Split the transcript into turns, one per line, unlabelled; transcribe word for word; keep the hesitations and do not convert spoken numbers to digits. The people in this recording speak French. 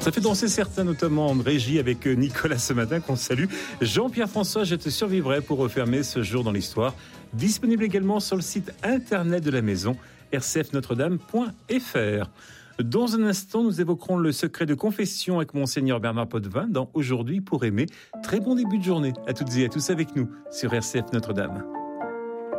Ça fait danser certains, notamment en régie avec Nicolas ce matin qu'on salue. Jean-Pierre François, je te survivrai pour refermer ce jour dans l'histoire. Disponible également sur le site internet de la maison r c f notre dame point f r. Dans un instant, nous évoquerons le secret de confession avec Monseigneur Bernard Potvin dans Aujourd'hui pour aimer. Très bon début de journée à toutes et à tous avec nous sur R C F Notre-Dame.